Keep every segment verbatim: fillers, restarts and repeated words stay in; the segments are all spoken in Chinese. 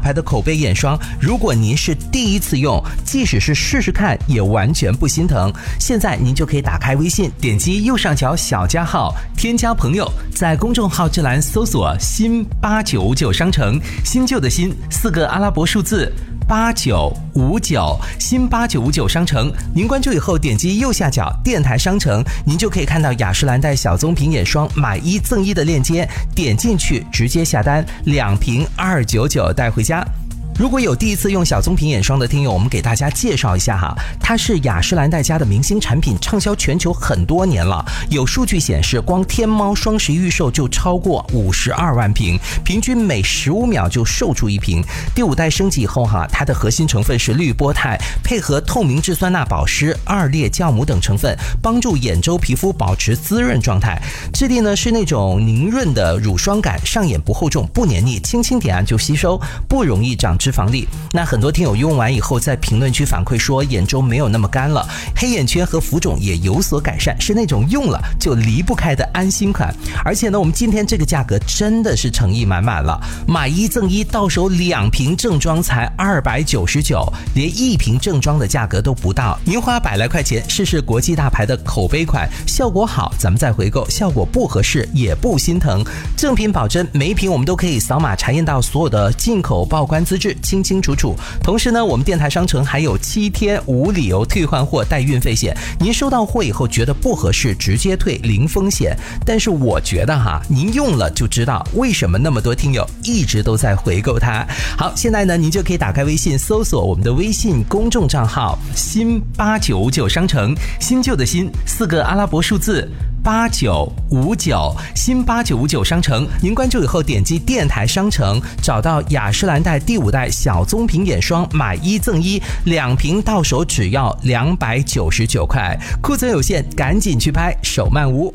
牌的口碑眼霜，如果您是第一次用，即使是试试看也完全不心疼。现在您就可以打开微信，点击右上角小加号，添加朋友，在公众号之栏搜索新八九五九商城，新旧的新四个阿拉伯数字八九五九，新八九五九商城。您关注以后点击右下角电台商城，您就可以看到雅诗兰黛小棕瓶眼霜买一赠一的链接，点进去直接下单，两瓶二九九带回家。如果有第一次用小棕瓶眼霜的听友，我们给大家介绍一下哈，它是雅诗兰黛家的明星产品，畅销全球很多年了。有数据显示，光天猫双十一预售就超过五十二万瓶，平均每十五秒就售出一瓶。第五代升级以后哈，它的核心成分是绿波肽，配合透明质酸钠保湿、二裂酵母等成分，帮助眼周皮肤保持滋润状态。质地呢是那种凝润的乳霜感，上眼不厚重，不黏腻，轻轻点按就吸收，不容易长脂肪粒。那很多听友用完以后在评论区反馈说眼周没有那么干了，黑眼圈和浮肿也有所改善，是那种用了就离不开的安心款。而且呢，我们今天这个价格真的是诚意满满了，买一赠一，到手两瓶正装才二百九十九，连一瓶正装的价格都不到。您花百来块钱试试国际大牌的口碑款，效果好咱们再回购，效果不合适也不心疼。正品保真，每一瓶我们都可以扫码查验到所有的进口报关资质，清清楚楚。同时呢，我们电台商城还有七天无理由退换货带运费险，您收到货以后觉得不合适直接退，零风险。但是我觉得哈，您用了就知道为什么那么多听友一直都在回购它。好，现在呢，您就可以打开微信搜索我们的微信公众账号新八九五九商城，新旧的新四个阿拉伯数字八九五九，新八九五九商城。您关注以后点击电台商城，找到雅诗兰黛第五代小棕瓶眼霜，买一赠一，两瓶到手只要两百九十九块，库存有限，赶紧去拍，手慢无。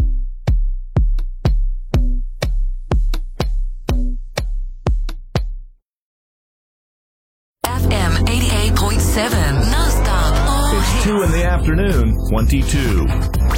F M eighty-eight point seven, non-stop. It's two in the afternoon, twenty-two.